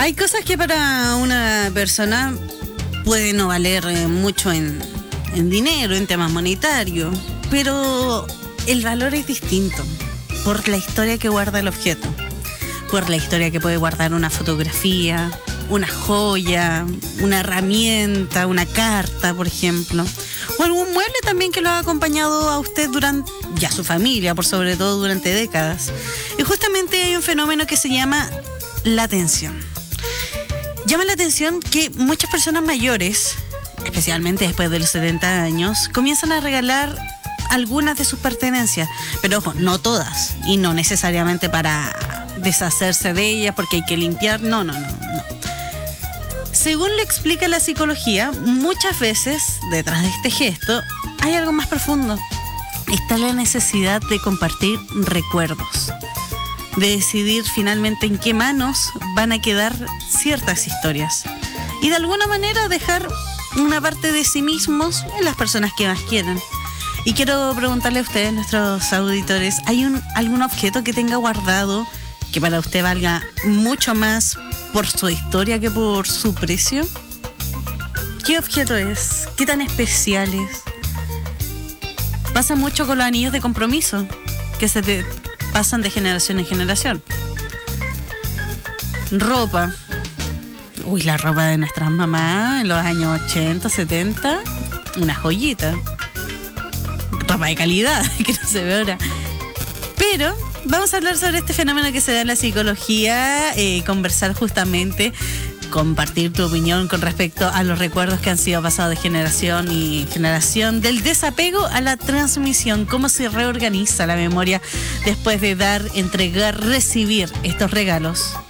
Hay cosas que para una persona pueden no valer mucho en dinero, en temas monetarios, pero el valor es distinto por la historia que guarda el objeto, por la historia que puede guardar una fotografía, una joya, una herramienta, una carta, por ejemplo, o algún mueble también que lo ha acompañado a usted durante, y a su familia, por sobre todo durante décadas. Y justamente hay un fenómeno que se llama la atención. Llama la atención que muchas personas mayores, especialmente después de los 70 años, comienzan a regalar algunas de sus pertenencias, pero ojo, no todas, y no necesariamente para deshacerse de ellas porque hay que limpiar, no. Según le explica la psicología, muchas veces detrás de este gesto hay algo más profundo. Está la necesidad de compartir recuerdos, de decidir finalmente en qué manos van a quedar ciertas historias y de alguna manera dejar una parte de sí mismos en las personas que más quieren. Y quiero preguntarle a ustedes, nuestros auditores, ¿hay algún objeto que tenga guardado que para usted valga mucho más por su historia que por su precio? ¿Qué objeto es? ¿Qué tan especial es? Pasa mucho con los anillos de compromiso, que pasan de generación en generación. Ropa. Uy, la ropa de nuestras mamás en los años 80, 70, una joyita. Ropa de calidad, que no se ve ahora. Pero vamos a hablar sobre este fenómeno que se da en la psicología, conversar justamente, compartir tu opinión con respecto a los recuerdos que han sido pasados de generación y generación, del desapego a la transmisión, cómo se reorganiza la memoria después de dar, entregar, recibir estos regalos.